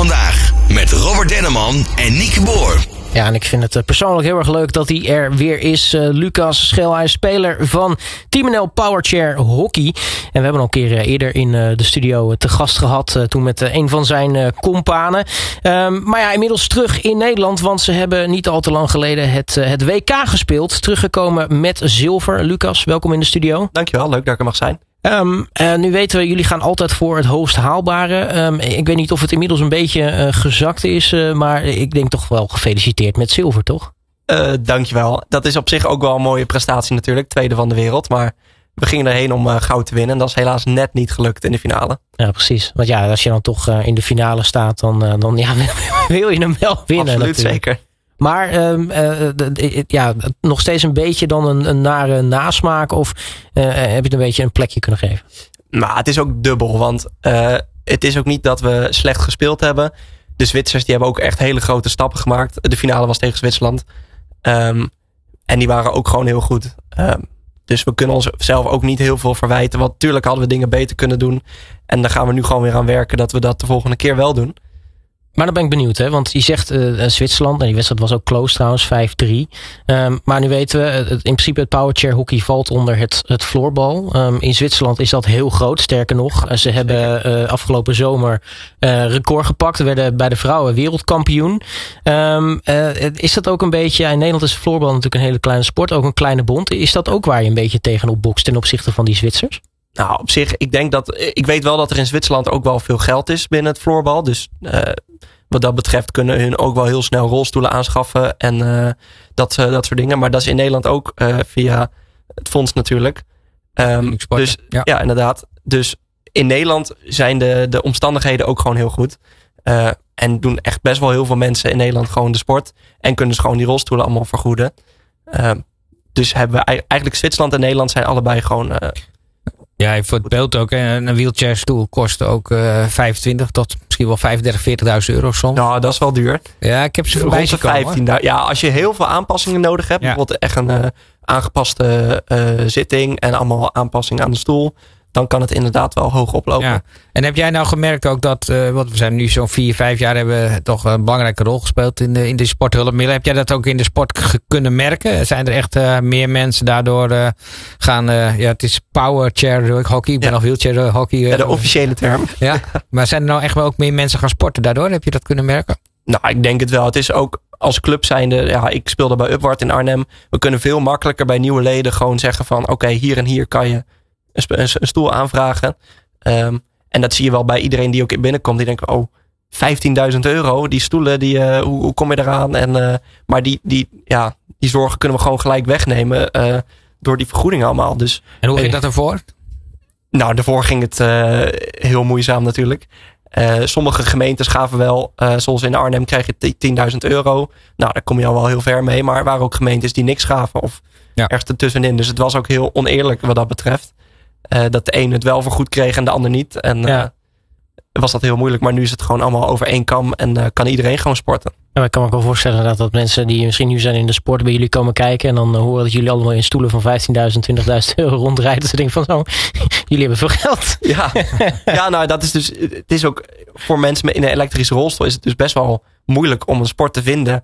vandaag met Robert Denneman en Nieke Boer. Ja, en ik vind het persoonlijk heel erg leuk dat hij er weer is. Lucas Schel, hij is speler van Team NL Powerchair Hockey. En we hebben al een keer eerder in de studio te gast gehad. Toen met een van zijn companen. Maar ja, inmiddels terug in Nederland. Want ze hebben niet al te lang geleden het WK gespeeld. Teruggekomen met zilver. Lucas, welkom in de studio. Dankjewel, leuk dat ik er mag zijn. Nu weten we, jullie gaan altijd voor het hoogst haalbare. Ik weet niet of het inmiddels een beetje gezakt is. Maar ik denk toch wel gefeliciteerd met zilver, toch? Dankjewel. Dat is op zich ook wel een mooie prestatie natuurlijk. Tweede van de wereld. Maar we gingen erheen om goud te winnen. En dat is helaas net niet gelukt in de finale. Ja, precies. Want ja, als je dan toch in de finale staat, dan ja, wil je hem wel winnen. Absoluut, natuurlijk. zeker. Maar nog steeds een beetje dan een nare nasmaak? Of heb je het een beetje een plekje kunnen geven? Maar het is ook dubbel. Want het is ook niet dat we slecht gespeeld hebben. De Zwitsers die hebben ook echt hele grote stappen gemaakt. De finale was tegen Zwitserland. En die waren ook gewoon heel goed. Dus we kunnen onszelf ook niet heel veel verwijten. Want natuurlijk hadden we dingen beter kunnen doen. En daar gaan we nu gewoon weer aan werken dat we dat de volgende keer wel doen. Maar dan ben ik benieuwd, hè? Want je zegt Zwitserland, en die wedstrijd was ook close trouwens, 5-3. Maar nu weten we, in principe het powerchair hockey valt onder het floorbal. In Zwitserland is dat heel groot, sterker nog. Ze hebben afgelopen zomer record gepakt. We werden bij de vrouwen wereldkampioen. Is dat ook een beetje, in Nederland is floorbal natuurlijk een hele kleine sport, ook een kleine bond. Is dat ook waar je een beetje tegenop bokst ten opzichte van die Zwitsers? Nou, op zich, ik weet wel dat er in Zwitserland ook wel veel geld is binnen het floorbal. Dus wat dat betreft kunnen hun ook wel heel snel rolstoelen aanschaffen en dat soort dingen. Maar dat is in Nederland ook via het fonds natuurlijk. Dus ja, inderdaad. Dus in Nederland zijn de omstandigheden ook gewoon heel goed. En doen echt best wel heel veel mensen in Nederland gewoon de sport. En kunnen dus gewoon die rolstoelen allemaal vergoeden. Dus hebben we eigenlijk Zwitserland en Nederland zijn allebei gewoon... Ja, voor het beeld ook. Een wheelchairstoel kost ook 25 tot misschien wel 35.000, 40.000 euro soms. Nou, dat is wel duur. Ja, ik heb ze voorbij zien komen. Ja, als je heel veel aanpassingen nodig hebt. Ja. Bijvoorbeeld echt een aangepaste zitting en allemaal aanpassingen aan de stoel. Dan kan het inderdaad wel hoog oplopen. Ja. En heb jij nou gemerkt ook dat, want we zijn nu zo'n 4-5 jaar, hebben we toch een belangrijke rol gespeeld in de sporthulpmiddelen. Heb jij dat ook in de sport kunnen merken? Zijn er echt meer mensen daardoor gaan, het is powerchair hockey, ik ben nog wheelchair hockey. Ja, de officiële term. Ja, maar zijn er nou echt wel ook meer mensen gaan sporten daardoor? Heb je dat kunnen merken? Nou, ik denk het wel. Het is ook als club zijnde, ja, ik speelde bij Upward in Arnhem. We kunnen veel makkelijker bij nieuwe leden gewoon zeggen van oké, hier en hier kan je een stoel aanvragen. En dat zie je wel bij iedereen die ook binnenkomt. Die denkt, €15.000, die stoelen, hoe kom je eraan? Maar die zorgen kunnen we gewoon gelijk wegnemen door die vergoeding allemaal. Dus, en hoe ging dat ervoor? Nou, daarvoor ging het heel moeizaam natuurlijk. Sommige gemeentes gaven wel, zoals in Arnhem krijg je €10.000. Nou, daar kom je al wel heel ver mee. Maar er waren ook gemeentes die niks gaven of ergens ertussenin. Dus het was ook heel oneerlijk wat dat betreft. Dat de een het wel vergoed kreeg en de ander niet. En was dat heel moeilijk. Maar nu is het gewoon allemaal over één kam. En kan iedereen gewoon sporten. Ja, ik kan me ook wel voorstellen dat mensen die misschien nu zijn in de sport bij jullie komen kijken. En dan horen dat jullie allemaal in stoelen van €15.000, €20.000 rondrijden. Ze denken van jullie hebben veel geld. Ja, nou dat is dus. Het is ook voor mensen in een elektrische rolstoel is het dus best wel moeilijk om een sport te vinden.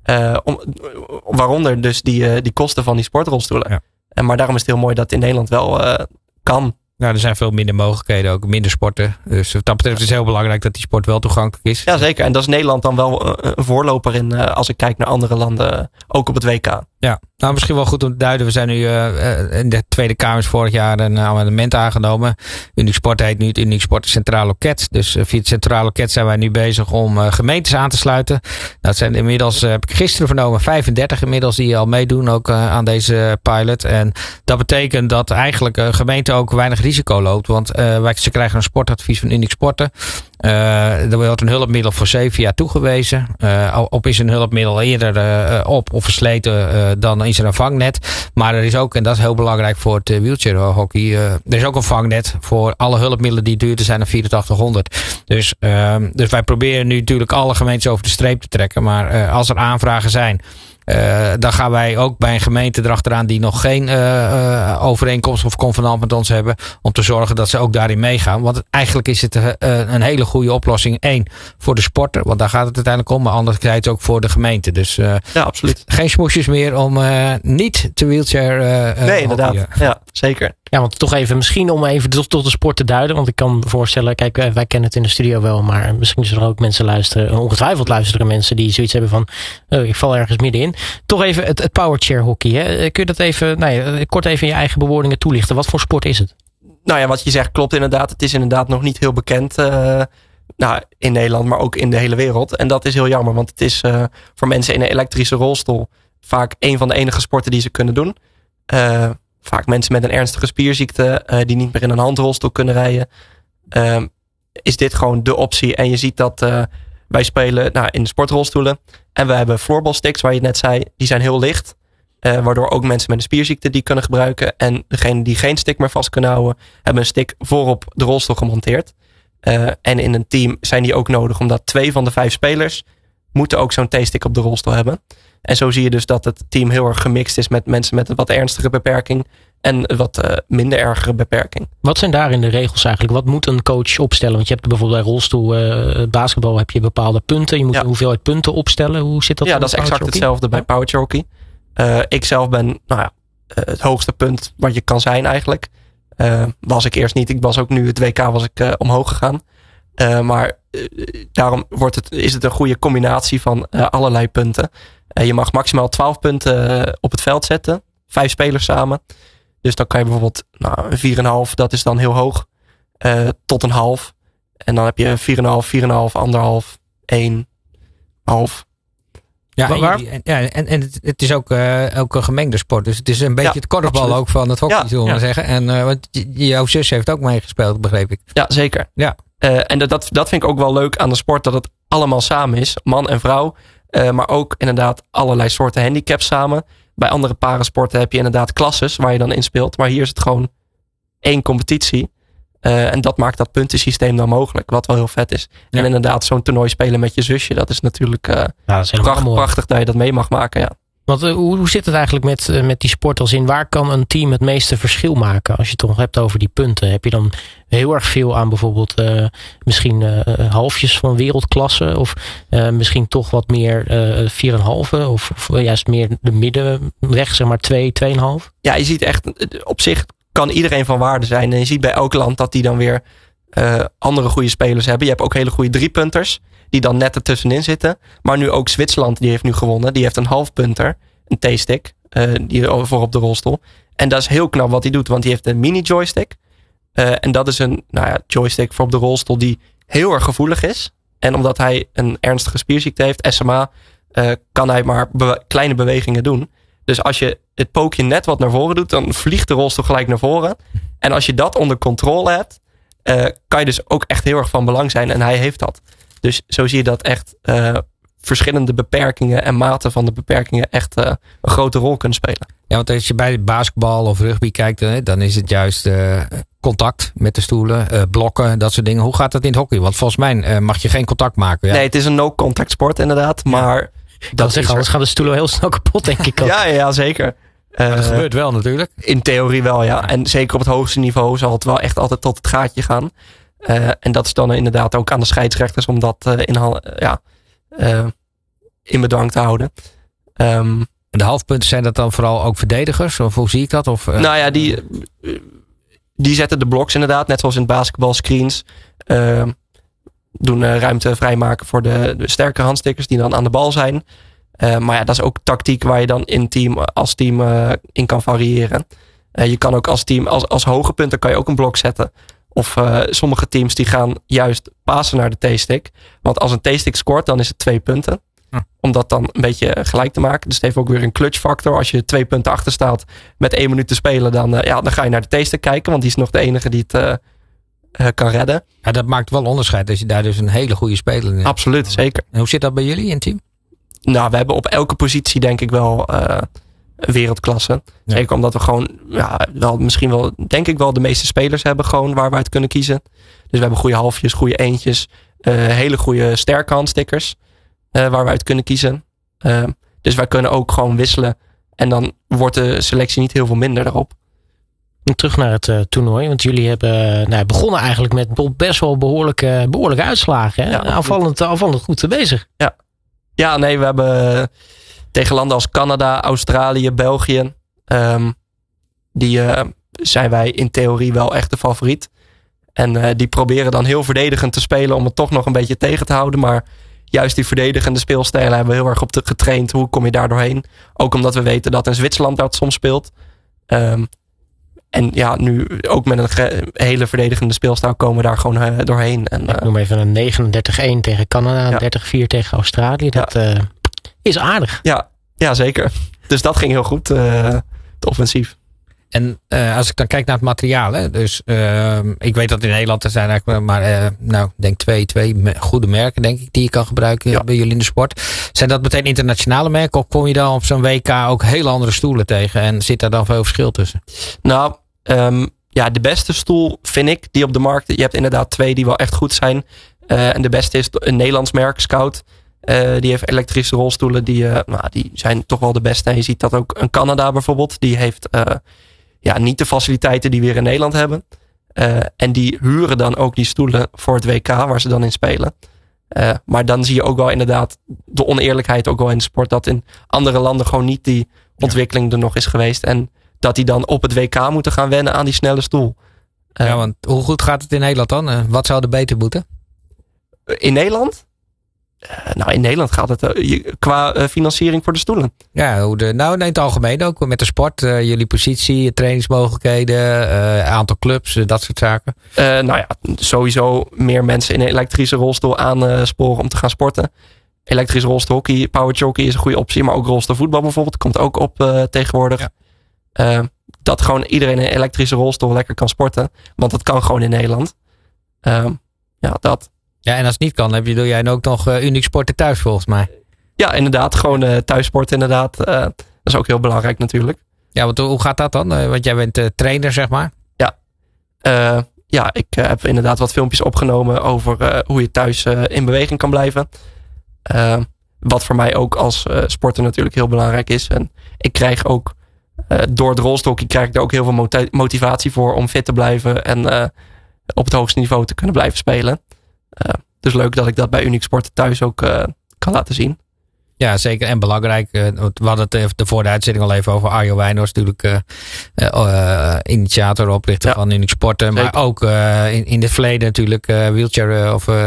Waaronder dus die kosten van die sportrolstoelen. Ja. Maar daarom is het heel mooi dat het in Nederland wel kan. Nou, er zijn veel minder mogelijkheden, ook minder sporten. Dus wat dat betreft is het heel belangrijk dat die sport wel toegankelijk is. Ja, zeker. En dat is Nederland dan wel een voorloper in als ik kijk naar andere landen, ook op het WK. Ja, nou misschien wel goed om te duiden. We zijn nu in de Tweede Kamer vorig jaar een amendement aangenomen. Uniek Sport heet nu het Uniek Sport Centraal Loket. Dus via het Centraal Loket zijn wij nu bezig om gemeentes aan te sluiten. Dat zijn inmiddels, heb ik gisteren vernomen, 35 inmiddels die al meedoen ook aan deze pilot. En dat betekent dat eigenlijk een gemeente ook weinig risico loopt. Want ze krijgen een sportadvies van Uniek Sporten. Er wordt een hulpmiddel voor 7 jaar toegewezen. Op is een hulpmiddel eerder op of versleten, dan is er een vangnet. Maar er is ook, en dat is heel belangrijk voor het wheelchair hockey, er is ook een vangnet voor alle hulpmiddelen die duurder zijn dan 8400. Dus wij proberen nu natuurlijk alle gemeentes over de streep te trekken. Maar als er aanvragen zijn Dan gaan wij ook bij een gemeente erachteraan die nog geen overeenkomst of convenant met ons hebben. Om te zorgen dat ze ook daarin meegaan. Want eigenlijk is het een hele goede oplossing. 1, voor de sporter. Want daar gaat het uiteindelijk om. Maar anderzijds ook voor de gemeente. Dus ja, absoluut. Geen smoesjes meer om niet te wheelchair. Nee, inderdaad. Ja, zeker. Ja, want toch even, misschien om even tot de sport te duiden. Want ik kan me voorstellen, kijk, wij kennen het in de studio wel. Maar misschien zullen er ook mensen luisteren. Ongetwijfeld luisteren mensen die zoiets hebben van, ik val ergens middenin. Toch even het powerchair hockey. Hè? Kun je dat even, kort even in je eigen bewoordingen toelichten? Wat voor sport is het? Nou ja, wat je zegt klopt inderdaad. Het is inderdaad nog niet heel bekend in Nederland, maar ook in de hele wereld. En dat is heel jammer, want het is voor mensen in een elektrische rolstoel vaak een van de enige sporten die ze kunnen doen. Vaak mensen met een ernstige spierziekte die niet meer in een handrolstoel kunnen rijden. Is dit gewoon de optie. En je ziet dat wij spelen in de sportrolstoelen. En we hebben floorballsticks, waar je net zei, die zijn heel licht. Waardoor ook mensen met een spierziekte die kunnen gebruiken. En degenen die geen stick meer vast kunnen houden, hebben een stick voorop de rolstoel gemonteerd. En in een team zijn die ook nodig, omdat 2 van de 5 spelers moeten ook zo'n T-stick op de rolstoel hebben. En zo zie je dus dat het team heel erg gemixt is met mensen met een wat ernstige beperking en een wat minder ergere beperking. Wat zijn daarin de regels eigenlijk? Wat moet een coach opstellen? Want je hebt bijvoorbeeld bij rolstoel basketbal heb je bepaalde punten. Je moet een hoeveelheid punten opstellen. Hoe zit dat? Ja, dat is exact hetzelfde bij powerchair hockey. Ik zelf ben het hoogste punt wat je kan zijn eigenlijk. Was ik eerst niet. Ik was ook nu het WK was ik omhoog gegaan. Maar daarom is het een goede combinatie van allerlei punten. Je mag maximaal 12 punten op het veld zetten. 5 spelers samen. Dus dan kan je bijvoorbeeld een 4,5. Dat is dan heel hoog. Tot een half. En dan heb je 4,5, 4,5, 1,5, 1, half. Ja, en het is ook een gemengde sport. Dus het is een beetje het korfbal absoluut. Ook van het hockey, zullen we maar zeggen. En want jouw zus heeft ook meegespeeld, begreep ik. Ja, zeker. Ja. En dat vind ik ook wel leuk aan de sport. Dat het allemaal samen is. Man en vrouw. Maar ook inderdaad allerlei soorten handicaps samen. Bij andere parasporten heb je inderdaad klasses waar je dan in speelt. Maar hier is het gewoon 1 competitie. En dat maakt dat puntensysteem dan mogelijk. Wat wel heel vet is. Ja. En inderdaad zo'n toernooi spelen met je zusje. Dat is natuurlijk dat is prachtig dat je dat mee mag maken. Ja. Want hoe zit het eigenlijk met die sport als in? Waar kan een team het meeste verschil maken? Als je het toch hebt over die punten. Heb je dan heel erg veel aan bijvoorbeeld misschien halfjes van wereldklasse? Of misschien toch wat meer 4,5? Of juist meer de middenweg, zeg maar 2,5? Ja, je ziet echt op zich kan iedereen van waarde zijn. En je ziet bij elk land dat die dan weer andere goede spelers hebben. Je hebt ook hele goede 3-punters. Die dan net ertussenin zitten. Maar nu ook Zwitserland, die heeft nu gewonnen. Die heeft een halfpunter. Een T-stick. Die voor op de rolstoel. En dat is heel knap wat hij doet. Want die heeft een mini joystick. En dat is een joystick voor op de rolstoel die heel erg gevoelig is. En omdat hij een ernstige spierziekte heeft, SMA, kan hij maar kleine bewegingen doen. Dus als je het pookje net wat naar voren doet, dan vliegt de rolstoel gelijk naar voren. En als je dat onder controle hebt, kan je dus ook echt heel erg van belang zijn. En hij heeft dat. Dus zo zie je dat echt verschillende beperkingen en maten van de beperkingen echt een grote rol kunnen spelen. Ja, want als je bij basketbal of rugby kijkt, dan is het juist contact met de stoelen, blokken, dat soort dingen. Hoe gaat dat in het hockey? Want volgens mij mag je geen contact maken. Ja? Nee, het is een no-contact sport inderdaad. Maar anders gaan de stoelen heel snel kapot, denk ik ook. ja, zeker. Dat gebeurt wel natuurlijk. In theorie wel, ja. En zeker op het hoogste niveau zal het wel echt altijd tot het gaatje gaan. En dat is dan inderdaad ook aan de scheidsrechters om dat in bedwang te houden. En de halfpunten, zijn dat dan vooral ook verdedigers? Of hoe zie ik dat? Of, Nou ja, die zetten de bloks inderdaad. Net zoals in het basketbal screens. Doen ruimte vrijmaken voor de sterke handstickers die dan aan de bal zijn. Maar ja, dat is ook tactiek waar je dan als team in kan variëren. Je kan ook als team, als hoge punten kan je ook een blok zetten. Of sommige teams die gaan juist passen naar de T-stick. Want als een T-stick scoort, dan is het 2 punten. Om dat dan een beetje gelijk te maken. Dus het heeft ook weer een clutch factor. Als je 2 punten achter staat met 1 minuut te spelen, dan ga je naar de T-stick kijken. Want die is nog de enige die het kan redden. Ja, dat maakt wel onderscheid als je daar dus een hele goede speler in hebt. Absoluut, zeker. En hoe zit dat bij jullie in het team? Nou, we hebben op elke positie denk ik wel wereldklasse. Ja. Zeker omdat we gewoon denk ik wel de meeste spelers hebben gewoon waar we uit kunnen kiezen. Dus we hebben goede halfjes, goede eentjes. Hele goede sterke handstickers waar we uit kunnen kiezen. Dus wij kunnen ook gewoon wisselen. En dan wordt de selectie niet heel veel minder daarop. En terug naar het toernooi. Want jullie hebben begonnen eigenlijk met best wel behoorlijke uitslagen. Hè? Ja, aanvallend goed bezig. Ja, nee, we hebben tegen landen als Canada, Australië, België. Die zijn wij in theorie wel echt de favoriet. En die proberen dan heel verdedigend te spelen om het toch nog een beetje tegen te houden. Maar juist die verdedigende speelstijlen hebben we heel erg op getraind. Hoe kom je daar doorheen? Ook omdat we weten dat in Zwitserland dat soms speelt. En ja, nu ook met een hele verdedigende speelstijl komen we daar gewoon doorheen. En, ik noem even een 39-1 tegen Canada, 30-4 tegen Australië. Dat is aardig. Ja, zeker. Dus dat ging heel goed, het offensief. En als ik dan kijk naar het materiaal. Hè, dus ik weet dat in Nederland er zijn eigenlijk maar ik denk twee goede merken denk ik die je kan gebruiken bij jullie in de sport. Zijn dat meteen internationale merken? Of kom je dan op zo'n WK ook hele andere stoelen tegen? En zit daar dan veel verschil tussen? Nou, de beste stoel vind ik die op de markt. Je hebt inderdaad 2 die wel echt goed zijn. En de beste is een Nederlands merk, Scout. Die heeft elektrische rolstoelen. Die zijn toch wel de beste. En je ziet dat ook een Canada bijvoorbeeld. Die heeft niet de faciliteiten die we hier in Nederland hebben. En die huren dan ook die stoelen voor het WK waar ze dan in spelen. Maar dan zie je ook wel inderdaad de oneerlijkheid ook wel in de sport. Dat in andere landen gewoon niet die ontwikkeling er nog is geweest. En dat die dan op het WK moeten gaan wennen aan die snelle stoel. Want hoe goed gaat het in Nederland dan? Wat zou er beter moeten? In Nederland? In Nederland gaat het qua financiering voor de stoelen. Ja, in het algemeen ook. Met de sport, jullie positie, trainingsmogelijkheden, aantal clubs, dat soort zaken. Sowieso meer mensen in een elektrische rolstoel aansporen om te gaan sporten. Elektrische rolstoelhockey, powerhockey is een goede optie. Maar ook rolstoelvoetbal bijvoorbeeld, komt ook op tegenwoordig. Ja. Dat gewoon iedereen in een elektrische rolstoel lekker kan sporten. Want dat kan gewoon in Nederland. Dat. Ja, en als het niet kan, doe jij ook nog Uniek Sporten thuis volgens mij. Ja, inderdaad. Gewoon thuissporten inderdaad. Dat is ook heel belangrijk natuurlijk. Ja, want hoe gaat dat dan? Want jij bent trainer, zeg maar. Ja, ik heb inderdaad wat filmpjes opgenomen over hoe je thuis in beweging kan blijven. Wat voor mij ook als sporter natuurlijk heel belangrijk is. En ik krijg ook door het rolstoelhockey krijg ik er ook heel veel motivatie voor om fit te blijven. En op het hoogste niveau te kunnen blijven spelen. Dus leuk dat ik dat bij Uniek Sporten thuis ook kan laten zien. Ja, zeker. En belangrijk. We hadden het voor de uitzending al even over Arjo Wijnhorst. Natuurlijk initiator, oprichter van Uniek Sporten. Maar ook in het verleden natuurlijk wheelchair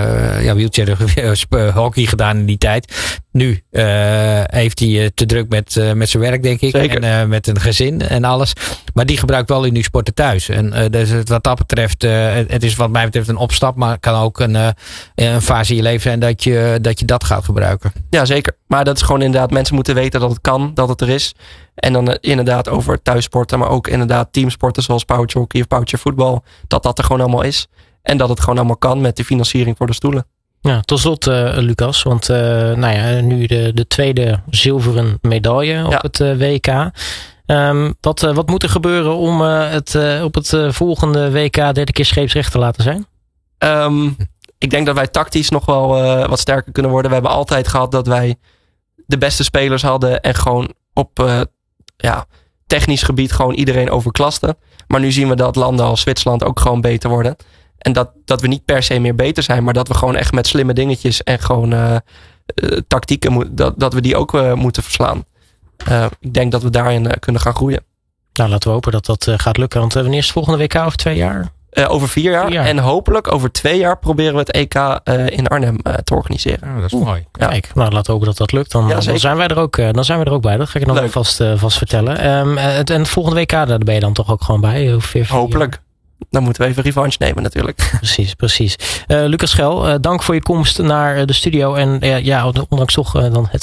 hockey gedaan in die tijd. Nu heeft hij te druk met zijn werk, denk ik. Zeker. En met een gezin en alles. Maar die gebruikt wel Uniek Sporten thuis. En dus wat dat betreft, het is wat mij betreft een opstap. Maar het kan ook een fase in je leven zijn dat je dat gaat gebruiken. Ja, zeker. Maar dat is gewoon inderdaad, mensen moeten weten dat het kan, dat het er is. En dan inderdaad over thuissporten, maar ook inderdaad teamsporten zoals powerhockey of powervoetbal. Dat er gewoon allemaal is. En dat het gewoon allemaal kan met de financiering voor de stoelen. Ja, tot slot Lucas, want nu de tweede zilveren medaille op het WK. Wat moet er gebeuren om op het volgende WK derde keer scheepsrecht te laten zijn? Ik denk dat wij tactisch nog wel wat sterker kunnen worden. We hebben altijd gehad dat wij de beste spelers hadden en gewoon op technisch gebied gewoon iedereen overklasten. Maar nu zien we dat landen als Zwitserland ook gewoon beter worden. En dat we niet per se meer beter zijn, maar dat we gewoon echt met slimme dingetjes en gewoon tactieken, dat we die ook moeten verslaan. Ik denk dat we daarin kunnen gaan groeien. Nou, laten we hopen dat dat gaat lukken. Want wanneer is het volgende WK over 2 jaar? Over 4 jaar. En hopelijk over 2 jaar proberen we het EK in Arnhem te organiseren. Dat is mooi. Ja. Kijk, nou, laten we hopen dat dat lukt. Dan zijn wij er ook bij. Dat ga ik je nog vast vertellen. En het volgende WK, daar ben je dan toch ook gewoon bij? Hopelijk. Dan moeten we even revanche nemen natuurlijk. Precies. Lucas Schel, dank voor je komst naar de studio. En ondanks toch dan het